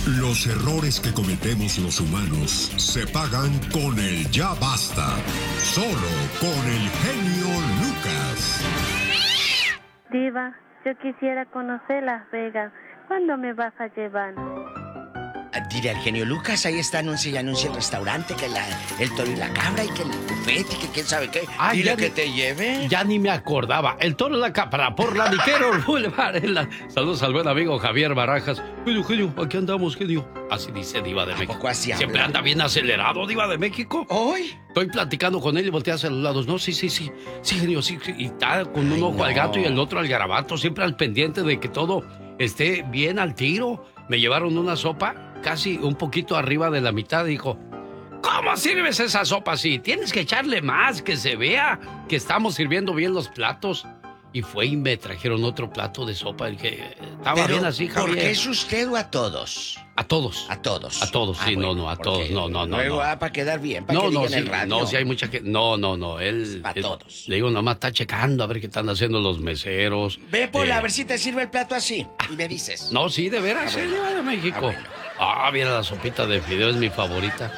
Los errores que cometemos los humanos se pagan con el ya basta. Solo con el genio Lucas. Diva, yo quisiera conocer Las Vegas. ¿Cuándo me vas a llevar? Dile al genio Lucas, ahí está, anuncia el restaurante, que el toro y la cabra, y que el buffet, y que quién sabe qué. Dile que te lleve. Ya ni me acordaba. El toro y la cabra, por la Niquero Boulevard. Saludos al buen amigo Javier Barajas. Genio, aquí andamos, genio. Así dice Diva de México. Así siempre anda bien acelerado, Diva de México. ¿Hoy? Estoy platicando con él y voltea hacia los lados. No, sí, genio, sí. Y está con un ojo al gato y el otro al garabato, siempre al pendiente de que todo esté bien al tiro. Me llevaron una sopa casi un poquito arriba de la mitad. Dijo, ¿cómo sirves esa sopa así? Tienes que echarle más, que se vea que estamos sirviendo bien los platos. Y fue y me trajeron otro plato de sopa. El que estaba bien así, Javier. ¿Por qué es usted o a todos? A todos. A todos. A todos, sí, bueno, no, a todos. No. Luego para quedar bien, para que digan el radio. No, sí hay mucha que... No, él... Para todos. Le digo, nomás está checando a ver qué están haciendo los meseros. Ve, Pola, a ver si te sirve el plato así. Y me dices. No, sí, de veras, sí, Diva de México. Mira, la sopita de fideo es mi favorita.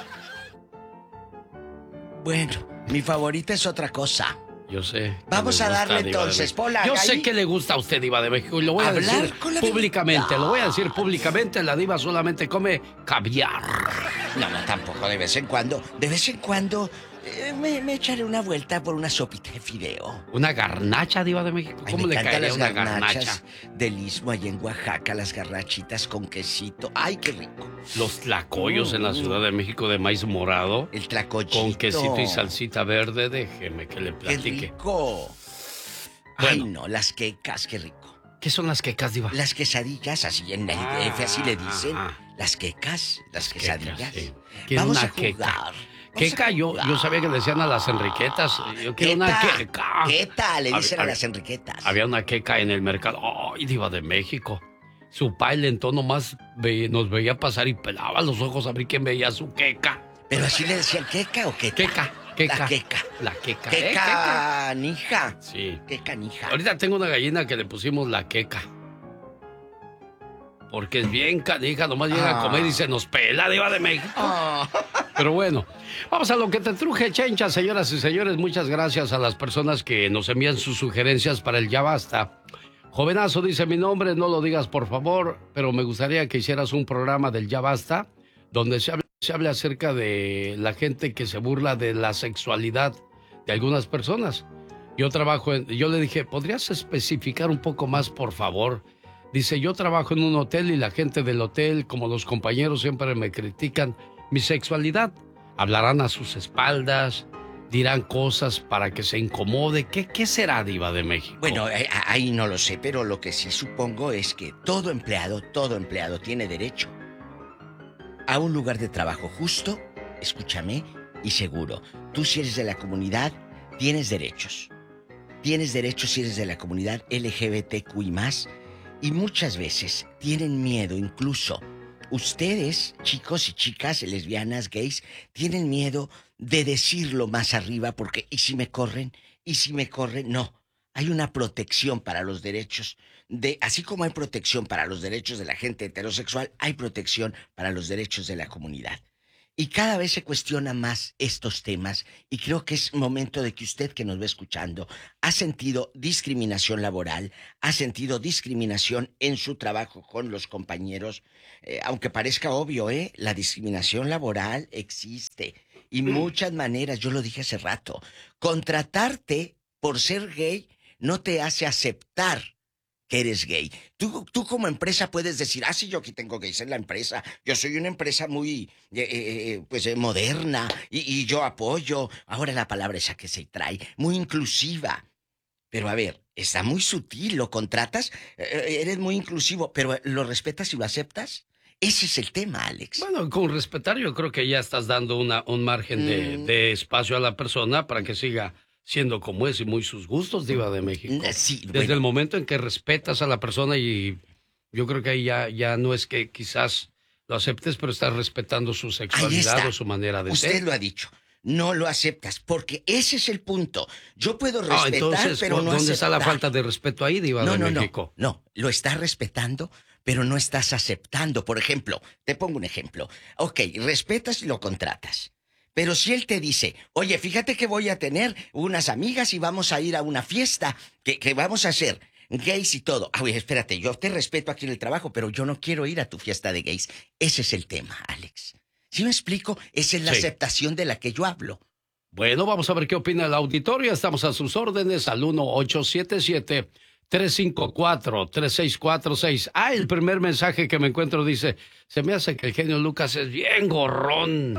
Bueno, mi favorita es otra cosa. Yo sé. Vamos a darle entonces, Pola. Yo sé que le gusta a usted, Diva de México, y lo voy a decir públicamente. Lo voy a decir públicamente. La Diva solamente come caviar. No, tampoco. De vez en cuando me echaré una vuelta por una sopita de fideo. ¿Una garnacha, Diva de México? ¿Cómo le caería una garnacha? Del Istmo, allá en Oaxaca, las garnachitas con quesito. ¡Ay, qué rico! Los tlacoyos en la Ciudad de México de maíz morado. El tlacoyito. Con quesito y salsita verde, déjeme que le platique. ¡Qué rico! Bueno. Ay, no, las quecas, qué rico. ¿Qué son las quecas, Diva? Las quesadillas, así en el DF, así le dicen. Las quecas, las quesadillas. Sí. Vamos a jugar. Queca, yo sabía que le decían a las enriquetas. Yo quiero una queca. Queta, le dicen a las enriquetas. Había una queca en el mercado. ¡Ay, Diva de México! Su pai lento nomás nos veía pasar y pelaba los ojos a ver quién veía su queca. ¿Pero así le decían queca o queca? Queca. La queca. La queca. Queca, canija. Sí. Qué canija. Ahorita tengo una gallina que le pusimos la queca. Porque es bien canija, nomás llega a comer y se nos pela, Diva de México. Pero bueno, vamos a lo que te truje, Chencha, señoras y señores. Muchas gracias a las personas que nos envían sus sugerencias para el Ya Basta. Jovenazo dice, mi nombre, no lo digas por favor, pero me gustaría que hicieras un programa del Ya Basta donde se hable acerca de la gente que se burla de la sexualidad de algunas personas. Yo le dije, ¿podrías especificar un poco más, por favor? Dice, yo trabajo en un hotel y la gente del hotel, como los compañeros, siempre me critican mi sexualidad. Hablarán a sus espaldas, dirán cosas para que se incomode. ¿Qué será, Diva de México? Bueno, ahí no lo sé, pero lo que sí supongo es que todo empleado tiene derecho a un lugar de trabajo justo, escúchame, y seguro. Tú, si eres de la comunidad, tienes derechos. Tienes derechos si eres de la comunidad LGBTQI+. Y muchas veces tienen miedo, incluso ustedes, chicos y chicas, lesbianas, gays, tienen miedo de decirlo más arriba porque ¿y si me corren? ¿Y si me corren? No, hay una protección para los derechos así como hay protección para los derechos de la gente heterosexual, hay protección para los derechos de la comunidad. Y cada vez se cuestiona más estos temas y creo que es momento de que usted que nos va escuchando ha sentido discriminación laboral, ha sentido discriminación en su trabajo con los compañeros, aunque parezca obvio, la discriminación laboral existe y muchas maneras, yo lo dije hace rato, contratarte por ser gay no te hace aceptar que eres gay. Tú como empresa puedes decir, sí, yo aquí tengo gays en la empresa. Yo soy una empresa muy, moderna y yo apoyo. Ahora la palabra esa que se trae, muy inclusiva. Pero a ver, está muy sutil, lo contratas, eres muy inclusivo, pero ¿lo respetas y lo aceptas? Ese es el tema, Alex. Bueno, con respetar yo creo que ya estás dando un margen de espacio a la persona para que siga siendo como es y muy sus gustos, Diva de México. Sí, Desde el momento en que respetas a la persona y yo creo que ahí ya no es que quizás lo aceptes, pero estás respetando su sexualidad o su manera de ser. Usted lo ha dicho. No lo aceptas, porque ese es el punto. Yo puedo respetar, entonces, pero no ¿dónde aceptar. está la falta de respeto ahí, Diva de México? No, lo está respetando, pero no estás aceptando. Por ejemplo, te pongo un ejemplo. Ok, respetas y lo contratas. Pero si él te dice, oye, fíjate que voy a tener unas amigas y vamos a ir a una fiesta que vamos a hacer gays y todo. Oye, espérate, yo te respeto aquí en el trabajo, pero yo no quiero ir a tu fiesta de gays. Ese es el tema, Alex. ¿Sí me explico? Esa es la aceptación de la que yo hablo. Bueno, vamos a ver qué opina el auditorio. Estamos a sus órdenes al 1877-354-3646. El primer mensaje que me encuentro dice, se me hace que el genio Lucas es bien gorrón.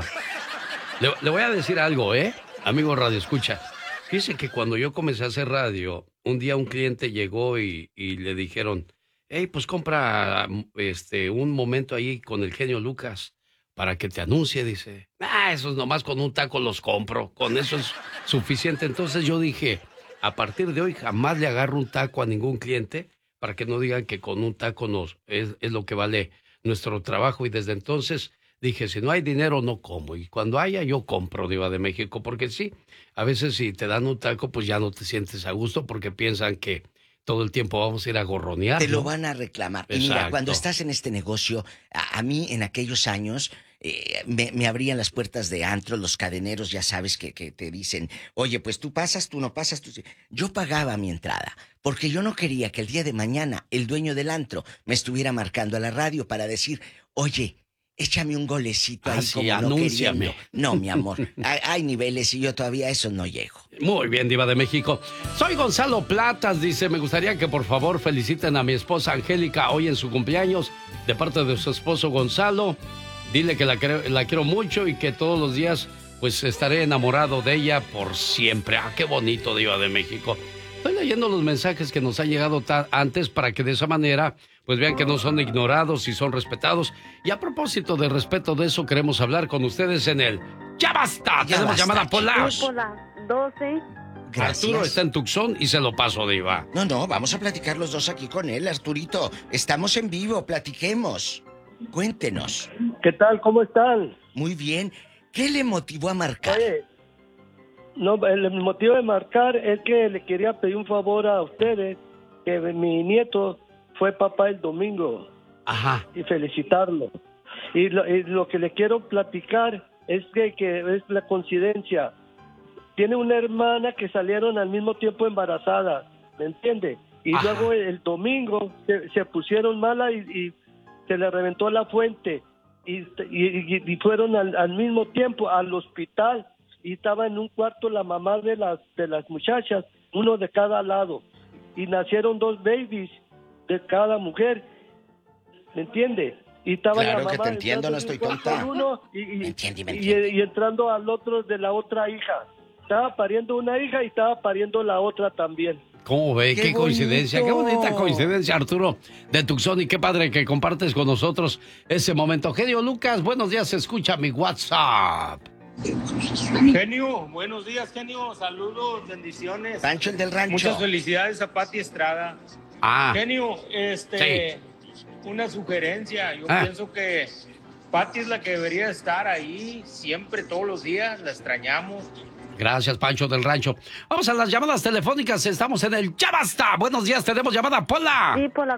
Le voy a decir algo, amigo Radio Escucha. Fíjese que cuando yo comencé a hacer radio, un día un cliente llegó y le dijeron, hey, pues compra un momento ahí con el genio Lucas para que te anuncie. Dice, esos nomás con un taco los compro, con eso es suficiente. Entonces yo dije, a partir de hoy jamás le agarro un taco a ningún cliente para que no digan que con un taco es lo que vale nuestro trabajo. Y desde entonces dije, si no hay dinero, no como. Y cuando haya, yo compro, Diva de México. Porque sí, a veces si te dan un taco, pues ya no te sientes a gusto porque piensan que todo el tiempo vamos a ir a gorronear. Te lo van a reclamar. Y mira, cuando estás en este negocio, a mí en aquellos años me abrían las puertas de antro, los cadeneros, ya sabes, que te dicen, oye, pues tú pasas, tú no pasas. Yo pagaba mi entrada, porque yo no quería que el día de mañana el dueño del antro me estuviera marcando a la radio para decir, oye, échame un golecito ahí como anúnciame. No queriendo. No, mi amor, hay niveles y yo todavía a eso no llego. Muy bien, Diva de México. Soy Gonzalo Platas, dice, me gustaría que por favor feliciten a mi esposa Angélica hoy en su cumpleaños, de parte de su esposo Gonzalo. Dile que la quiero mucho y que todos los días pues estaré enamorado de ella por siempre. Qué bonito, Diva de México. Estoy leyendo los mensajes que nos han llegado antes para que de esa manera pues vean que no son ignorados y son respetados. Y a propósito de respeto de eso, queremos hablar con ustedes en el ¡Ya Basta! Tenemos llamada Polar. Polar 12. Gracias. Arturo está en Tucson y se lo paso, Diva. No, vamos a platicar los dos aquí con él, Arturito. Estamos en vivo, platiquemos. Cuéntenos. ¿Qué tal? ¿Cómo están? Muy bien. ¿Qué le motivó a marcar? Oye, no, el motivo de marcar es que le quería pedir un favor a ustedes, que mi nieto fue papá el domingo. Ajá. Y felicitarlo. Y lo que le quiero platicar es que es la coincidencia. Tiene una hermana que salieron al mismo tiempo embarazadas, ¿me entiende? Y luego el domingo se pusieron mala y se le reventó la fuente. Y fueron al mismo tiempo al hospital. Y estaba en un cuarto la mamá de las muchachas, uno de cada lado. Y nacieron 2 babies de cada mujer, ¿me entiende? Y estaba claro la mamá que te entiendo, no estoy tonta. Uno Me entiende. Y entrando al otro de la otra hija. Estaba pariendo una hija y estaba pariendo la otra también. ¿Cómo ve? Qué coincidencia, qué bonita coincidencia, Arturo, de Tucson, y qué padre que compartes con nosotros ese momento. Genio Lucas, buenos días, escucha mi WhatsApp. Genio, buenos días, genio, saludos, bendiciones. Pancho, el del rancho. Muchas felicidades a Pati Estrada. Genio, sí. Una sugerencia, yo pienso que Pati es la que debería estar ahí siempre, todos los días, la extrañamos. Gracias, Pancho del Rancho. Vamos a las llamadas telefónicas. Estamos en el Ya Basta. Buenos días, tenemos llamada Pola. Sí, Pola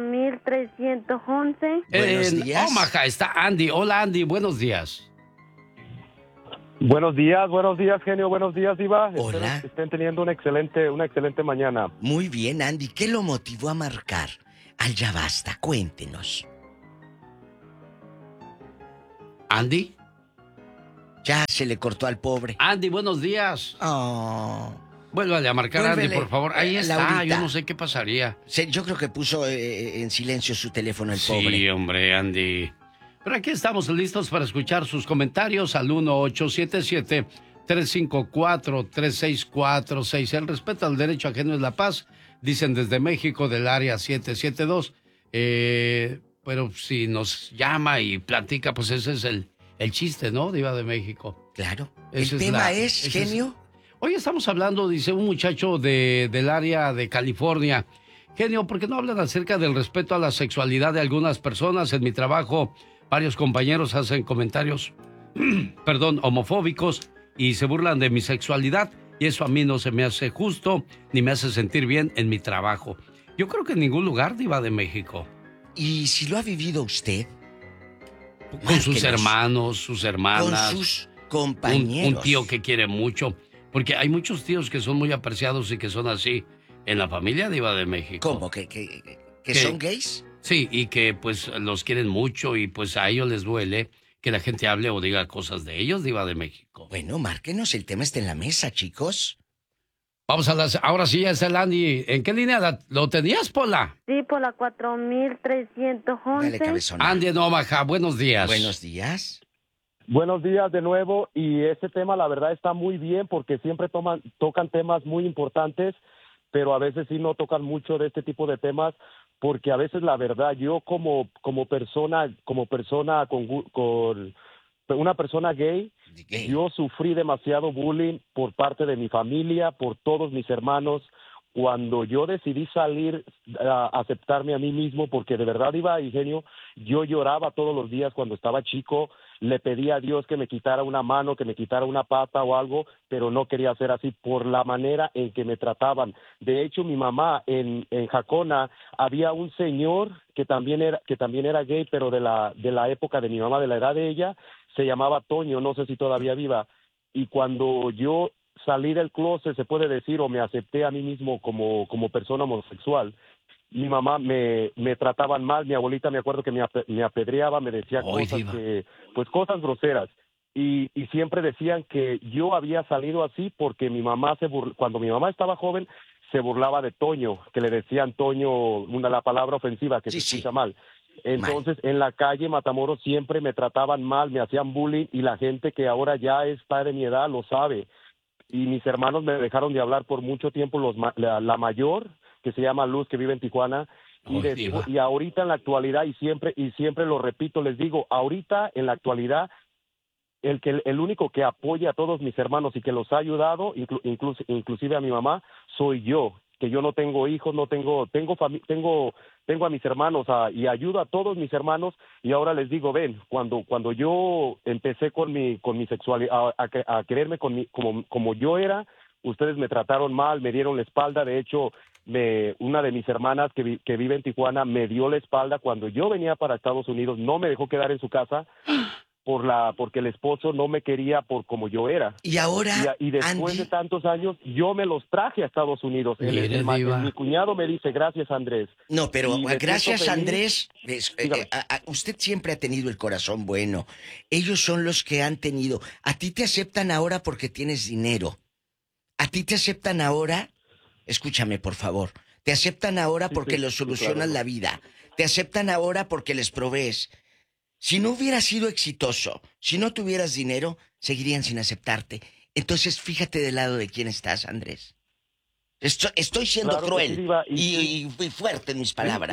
4311. Buenos días. Omaha está Andy. Hola, Andy, buenos días. Buenos días, genio, buenos días, Diva. Hola. Espero que estén teniendo una excelente mañana. Muy bien, Andy. ¿Qué lo motivó a marcar al Ya Basta? Cuéntenos. ¿Andy? Ya se le cortó al pobre. Andy, buenos días. Vuélvale a marcar, Andy, por favor. Ahí está, Laurita. Yo no sé qué pasaría. Yo creo que puso en silencio su teléfono el pobre. Sí, hombre, Andy. Pero aquí estamos listos para escuchar sus comentarios al 1877-354-3646. El respeto al derecho ajeno es la paz, dicen desde México, del área 772. Pero si nos llama y platica, pues ese es el chiste, ¿no, Diva de México? Claro. El tema es, genio. Hoy estamos hablando, dice un muchacho del área de California. Genio, ¿por qué no hablan acerca del respeto a la sexualidad de algunas personas? En mi trabajo, varios compañeros hacen comentarios, homofóbicos y se burlan de mi sexualidad. Y eso a mí no se me hace justo ni me hace sentir bien en mi trabajo. Yo creo que en ningún lugar, Diva de México. Y si lo ha vivido usted, con sus hermanos, sus hermanas, con sus compañeros. Un tío que quiere mucho. Porque hay muchos tíos que son muy apreciados y que son así en la familia Diva de México. ¿Cómo? ¿Que son gays? Sí, y que pues los quieren mucho y pues a ellos les duele que la gente hable o diga cosas de ellos, Diva de México. Bueno, márquenos, el tema está en la mesa, chicos. Vamos a las... Ahora sí ya está el Andy. ¿En qué línea lo tenías, Pola? Sí, por la 4311. Dale, cabezón. Andy en Omaha, buenos días. Buenos días. Buenos días de nuevo, y este tema la verdad está muy bien porque siempre tocan temas muy importantes, pero a veces sí no tocan mucho de este tipo de temas, porque a veces la verdad yo como persona con una persona gay, yo sufrí demasiado bullying por parte de mi familia, por todos mis hermanos. Cuando yo decidí salir a aceptarme a mí mismo, porque de verdad, Diva y genio, yo lloraba todos los días cuando estaba chico, le pedía a Dios que me quitara una mano, que me quitara una pata o algo, pero no quería ser así por la manera en que me trataban. De hecho, mi mamá en Jacona había un señor que también era gay, pero de la época de mi mamá, de la edad de ella, se llamaba Toño, no sé si todavía viva. Y cuando yo salí del closet, se puede decir, o me acepté a mí mismo como persona homosexual, mi mamá me trataban mal, mi abuelita me acuerdo que me apedreaba, me decía cosas groseras, y siempre decían que yo había salido así porque mi mamá cuando mi mamá estaba joven se burlaba de Toño, que le decían Toño, la palabra ofensiva que se escucha mal. Entonces, en la calle Matamoros siempre me trataban mal, me hacían bullying, y la gente que ahora ya está de mi edad lo sabe. Y mis hermanos me dejaron de hablar por mucho tiempo, la mayor, que se llama Luz, que vive en Tijuana, y ahorita en la actualidad, y siempre lo repito, les digo, ahorita en la actualidad, el único que apoya a todos mis hermanos y que los ha ayudado, inclusive a mi mamá, soy yo, que yo no tengo hijos, tengo a mis hermanos y ayudo a todos mis hermanos. Y ahora les digo, ven, cuando yo empecé con mi sexualidad, a quererme como yo era, ustedes me trataron mal, me dieron la espalda. De hecho, una de mis hermanas que vive en Tijuana me dio la espalda cuando yo venía para Estados Unidos, no me dejó quedar en su casa porque el esposo no me quería por como yo era. Y ahora, y después de tantos años, yo me los traje a Estados Unidos. Mi cuñado me dice, gracias, Andrés. No, pero gracias, Andrés. Usted siempre ha tenido el corazón bueno. Ellos son los que han tenido. A ti te aceptan ahora porque tienes dinero. A ti te aceptan ahora, escúchame por favor, te aceptan ahora porque los solucionas la vida. Te aceptan ahora porque les provees. Si no hubieras sido exitoso, si no tuvieras dinero, seguirían sin aceptarte. Entonces, fíjate del lado de quién estás, Andrés. Estoy siendo cruel y fuerte en mis palabras.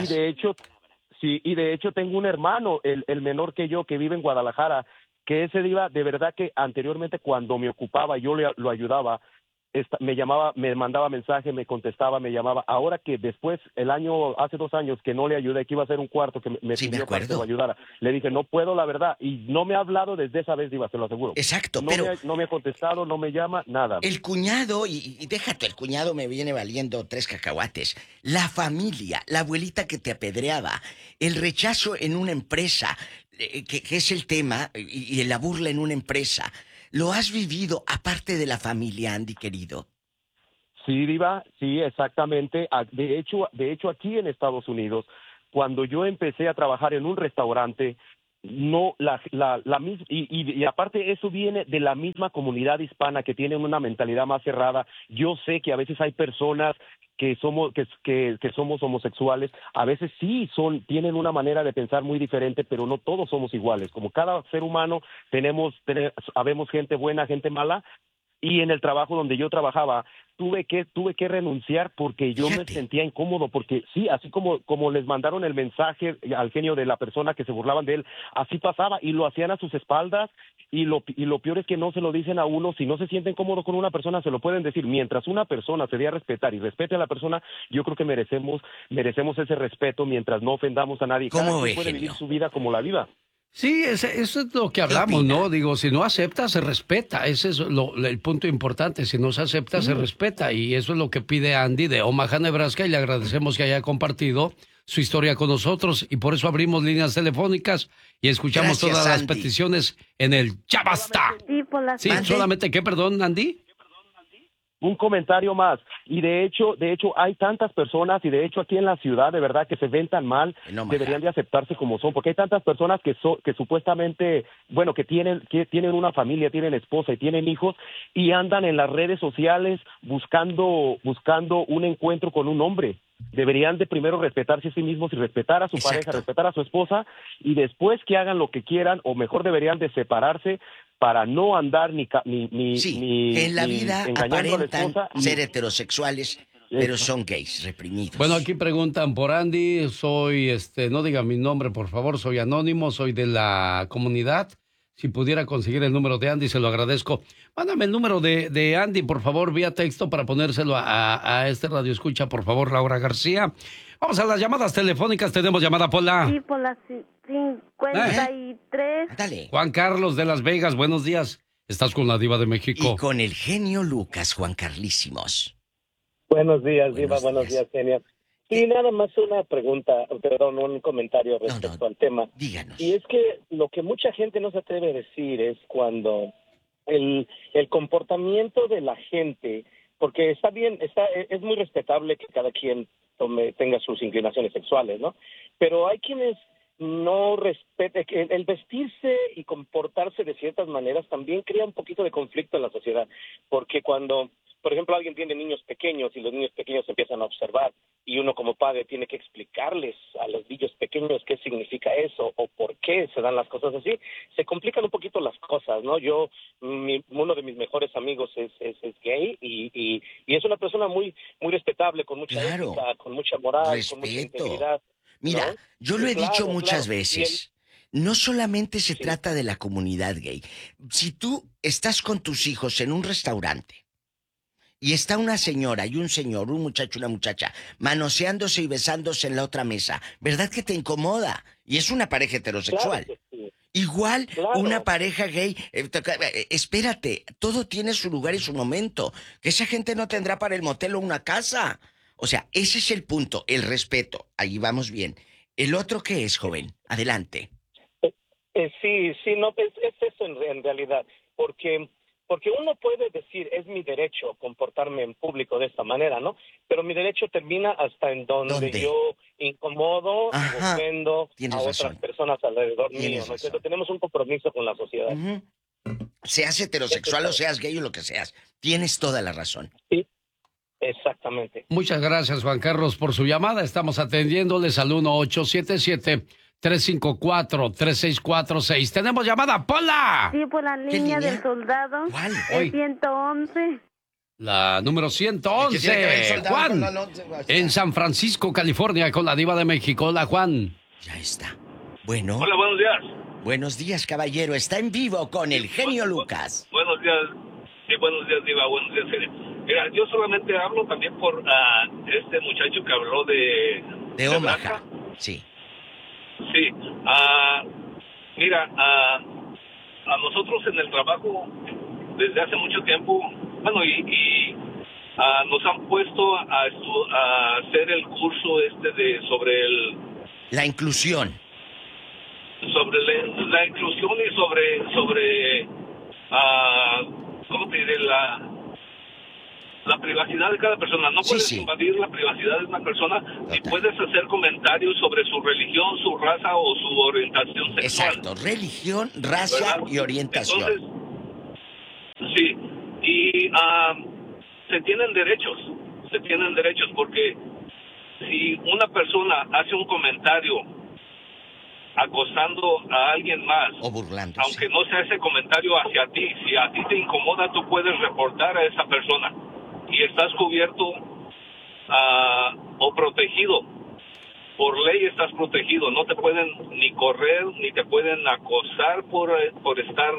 Y de hecho tengo un hermano, el menor que yo, que vive en Guadalajara, que ese Diva, de verdad que anteriormente cuando me ocupaba, yo lo ayudaba, me llamaba, me mandaba mensaje, me contestaba, me llamaba. Ahora que después, hace 2 años que no le ayudé, que iba a hacer un cuarto que me pidió para que lo ayudara, le dije, no puedo, la verdad, y no me ha hablado desde esa vez, Diva, se lo aseguro. Exacto, no me ha contestado, no me llama, nada. El cuñado, y déjate, el cuñado me viene valiendo 3 cacahuates. La familia, la abuelita que te apedreaba, el rechazo en una empresa, que es el tema, y la burla en una empresa. ¿Lo has vivido aparte de la familia, Andy, querido? Sí, Diva, sí, exactamente. De hecho, aquí en Estados Unidos, cuando yo empecé a trabajar en un restaurante, y aparte eso viene de la misma comunidad hispana que tienen una mentalidad más cerrada. Yo sé que a veces hay personas que somos homosexuales, a veces sí tienen una manera de pensar muy diferente, pero no todos somos iguales. Como cada ser humano habemos gente buena, gente mala, y en el trabajo donde yo trabajaba tuve que renunciar porque yo me sentía incómodo, porque sí, así como les mandaron el mensaje al genio de la persona que se burlaban de él, así pasaba y lo hacían a sus espaldas, y lo peor es que no se lo dicen a uno. Si no se sienten cómodos con una persona, se lo pueden decir. Mientras una persona se dé a respetar y respete a la persona, yo creo que merecemos ese respeto mientras no ofendamos a nadie. Cada quien puede vivir su vida como la viva. Sí, eso es lo que hablamos, ¿no? Digo, si no acepta, se respeta. Ese es el punto importante. Si no se acepta, se respeta. Y eso es lo que pide Andy de Omaha, Nebraska. Y le agradecemos que haya compartido su historia con nosotros y por eso abrimos líneas telefónicas y escuchamos Gracias, todas las Andy. peticiones en el Ya Basta. Sí, por las... Sí, solamente que, perdón, Andy. Un comentario más. Y de hecho hay tantas personas, y de hecho aquí en la ciudad, de verdad, que se ven tan mal, No, deberían de aceptarse como son, porque hay tantas personas que supuestamente, bueno, que tienen una familia, tienen esposa y tienen hijos, y andan en las redes sociales buscando un encuentro con un hombre. Deberían de primero respetarse a sí mismos y respetar a su pareja, respetar a su esposa, y después que hagan lo que quieran, o mejor deberían de separarse para no andar que en la vida engañando a la aparentan esposa y- ser heterosexuales, pero son gays, reprimidos. Bueno, aquí preguntan por Andy, soy, no diga mi nombre, por favor, soy anónimo, soy de la comunidad. Si pudiera conseguir el número de Andy, se lo agradezco. Mándame el número de Andy, por favor, vía texto para ponérselo a este radio escucha, por favor, Laura García. Vamos a las llamadas telefónicas, tenemos llamada Pola. Sí, por las 53. Dale. Juan Carlos de Las Vegas, buenos días. Estás con la Diva de México. Y con el genio Lucas, Juan Carlísimos. Buenos días, Diva. Buenos días, Genia. Y nada más una pregunta, perdón, un comentario respecto al tema. Díganos. Y es que lo que mucha gente no se atreve a decir es cuando el comportamiento de la gente, porque está bien, es muy respetable que cada quien tenga sus inclinaciones sexuales, ¿no? Pero hay quienes no respeten, el vestirse y comportarse de ciertas maneras también crea un poquito de conflicto en la sociedad, porque cuando, por ejemplo, alguien tiene niños pequeños y los niños pequeños empiezan a observar y uno como padre tiene que explicarles a los niños pequeños qué significa eso o por qué se dan las cosas así, se complican un poquito las cosas, ¿no? Uno de mis mejores amigos es gay y es una persona muy muy respetable, con mucha ética, con mucha moral, con mucha integridad. Mira, ¿no? yo lo he Claro, dicho muchas claro. veces. No solamente se trata de la comunidad gay. Si tú estás con tus hijos en un restaurante y está una señora y un señor, un muchacho y una muchacha, manoseándose y besándose en la otra mesa, ¿verdad que te incomoda? Y es una pareja heterosexual. Claro que sí. Igual Claro. una pareja gay, espérate, todo tiene su lugar y su momento. Que esa gente no tendrá para el motel o una casa. O sea, ese es el punto, el respeto. Ahí vamos bien. ¿El otro qué es, joven? Adelante. Sí, no, es eso en realidad, porque uno puede decir, es mi derecho comportarme en público de esta manera, ¿no? Pero mi derecho termina hasta en donde yo incomodo, ofendo a otras personas alrededor mío, ¿no? Entonces tenemos un compromiso con la sociedad. Seas heterosexual o seas gay o lo que seas, tienes toda la razón. Sí, exactamente. Muchas gracias, Juan Carlos, por su llamada. Estamos atendiéndoles al 1877-354-3646. ¡Tenemos llamada, Pola! Sí, por la línea del soldado. ¿Cuál? El 111. La número 111. Juan, en San Francisco, California, con la Diva de México. Hola, Juan. Ya está. Bueno. Hola, buenos días. Buenos días, caballero. Está en vivo con el genio Lucas. Buenos días. Sí, buenos días, Diva. Buenos días, genio. Mira, yo solamente hablo también por este muchacho que habló de Omaha. Sí. Sí. Mira, a nosotros en el trabajo, desde hace mucho tiempo, bueno, nos han puesto a hacer el curso sobre la inclusión. Sobre la inclusión y sobre ¿cómo te diré? La privacidad de cada persona. No puedes invadir la privacidad de una persona ni puedes hacer comentarios sobre su religión, su raza o su orientación sexual. Exacto, religión, raza y orientación. Entonces, sí, y se tienen derechos porque si una persona hace un comentario acosando a alguien más, o burlándose, aunque no sea ese comentario hacia ti, si a ti te incomoda, tú puedes reportar a esa persona y estás cubierto o protegido. Por ley estás protegido, no te pueden ni correr ni te pueden acosar por estar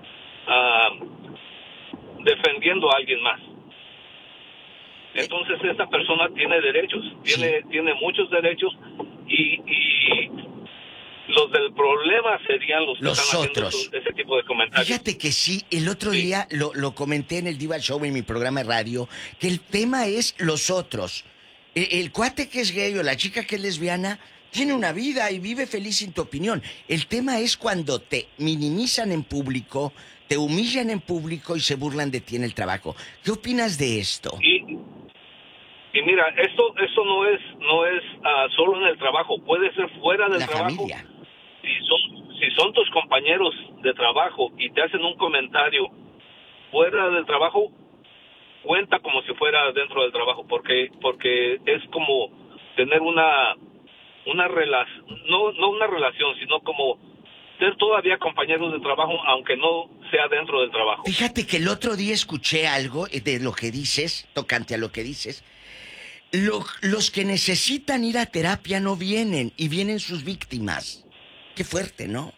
defendiendo a alguien más. Entonces esta persona tiene derechos, tiene muchos derechos y los del problema serían los que están otros haciendo ese tipo de comentarios. Fíjate que sí, el otro día lo comenté en el Diva Show en mi programa de radio, que el tema es los otros. El cuate que es gay o la chica que es lesbiana tiene una vida y vive feliz sin tu opinión. El tema es cuando te minimizan en público, te humillan en público y se burlan de ti en el trabajo. ¿Qué opinas de esto? Y mira, esto no es solo en el trabajo, puede ser fuera del trabajo. La familia. Si son tus compañeros de trabajo y te hacen un comentario fuera del trabajo, cuenta como si fuera dentro del trabajo, porque es como tener una relación, no una relación, sino como ser todavía compañeros de trabajo, aunque no sea dentro del trabajo. Fíjate que el otro día escuché algo de lo que dices, tocante a lo que dices. Los que necesitan ir a terapia no vienen, y vienen sus víctimas. Qué fuerte, ¿no?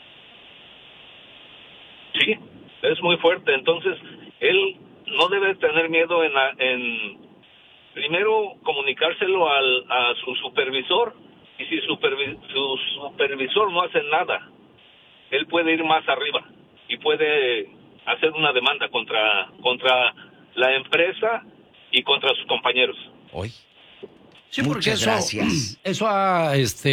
Sí, es muy fuerte. Entonces, él no debe tener miedo en primero comunicárselo a su supervisor, y si su supervisor no hace nada, él puede ir más arriba y puede hacer una demanda contra la empresa y contra sus compañeros. Hoy. Sí, porque eso ha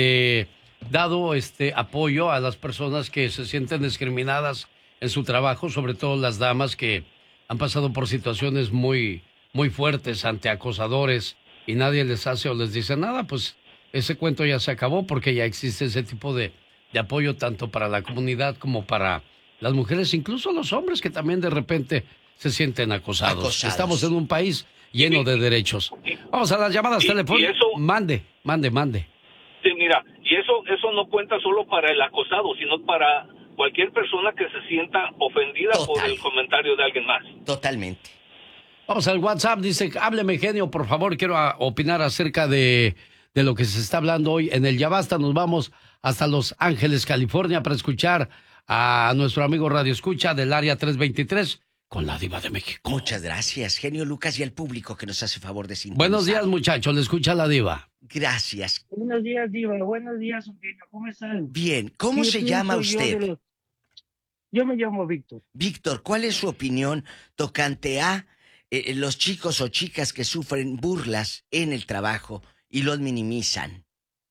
dado apoyo a las personas que se sienten discriminadas en su trabajo, sobre todo las damas que han pasado por situaciones muy, muy fuertes ante acosadores y nadie les hace o les dice nada. Pues ese cuento ya se acabó, porque ya existe ese tipo de apoyo tanto para la comunidad como para las mujeres, incluso los hombres que también de repente se sienten acosados. Estamos en un país lleno de derechos. Vamos a las llamadas telefónicas. Mande. Sí, mira, y eso no cuenta solo para el acosado, sino para cualquier persona que se sienta ofendida por el comentario de alguien más. Totalmente. Vamos al WhatsApp, dice, hábleme, genio, por favor, quiero opinar acerca de lo que se está hablando hoy en el Ya Basta. Nos vamos hasta Los Ángeles, California, para escuchar a nuestro amigo Radio Escucha del área 323 con la Diva de México. Muchas gracias, genio Lucas, y al público que nos hace favor de sintonizar. Buenos días, muchachos, le escucha la Diva. Gracias. Buenos días, Diva. Buenos días, genio. ¿Cómo están? Bien. ¿Cómo se llama usted? Yo me llamo Víctor. Víctor, ¿cuál es su opinión tocante a los chicos o chicas que sufren burlas en el trabajo y los minimizan?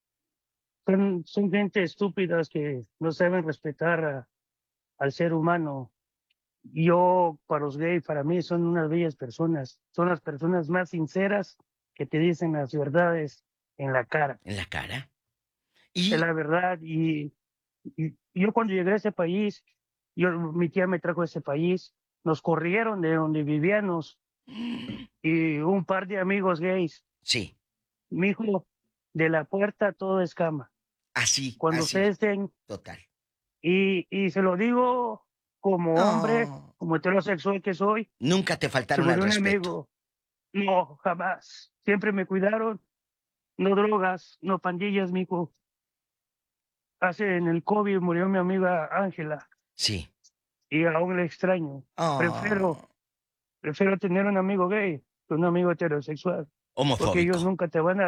Son gente estúpidas que no saben respetar al ser humano. Yo, para los gays, para mí son unas bellas personas. Son las personas más sinceras que te dicen las verdades en la cara. ¿En la cara? Es la verdad. Y yo cuando llegué a ese país, mi tía me trajo a ese país, nos corrieron de donde vivíamos y un par de amigos gays. Sí. Mi hijo, de la puerta todo es cama. Así. Cuando se estén. Total. Y se lo digo como hombre, como heterosexual que soy. Nunca te faltaron al respeto. Amigo. No, jamás. Siempre me cuidaron. No drogas, no pandillas, mijo. En el COVID murió mi amiga Ángela. Sí. Y aún le extraño. Prefiero tener un amigo gay que un amigo heterosexual. Homofóbico. Porque ellos nunca te van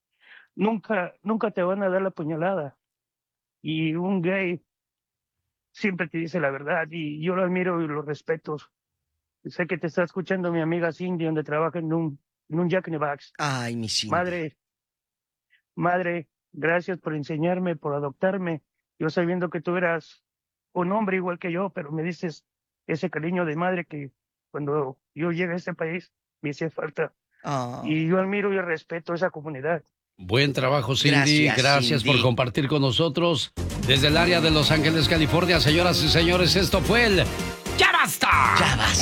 a dar la puñalada. Y un gay siempre te dice la verdad. Y yo lo admiro y lo respeto. Sé que te está escuchando mi amiga Cindy, donde trabaja en un Jack in the Box. Ay, mi Cindy. Madre, gracias por enseñarme, por adoptarme. Yo sabiendo que tú eras un hombre igual que yo, pero me dices ese cariño de madre que cuando yo llegué a este país me hacía falta. Y yo admiro y respeto a esa comunidad. Buen trabajo, Cindy. Gracias Cindy por compartir con nosotros desde el área de Los Ángeles, California. Señoras y señores, esto fue el Ya Basta. Ya Basta.